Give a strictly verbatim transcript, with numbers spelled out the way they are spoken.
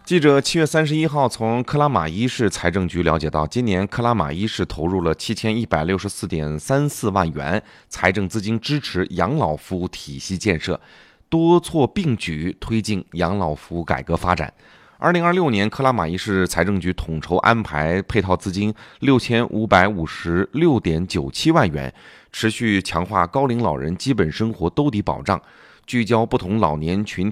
记者七月三十一号从克拉玛依市财政局了解到，今年克拉玛依市投入了七千一百六十四点三四万元财政资金支持养老服务体系建设，多措并举推进养老服务改革发展。二零二六年，克拉玛依市财政局统筹安排配套资金六千五百五十六点九七万元，持续强化高龄老人基本生活兜底保障，聚焦不同老年群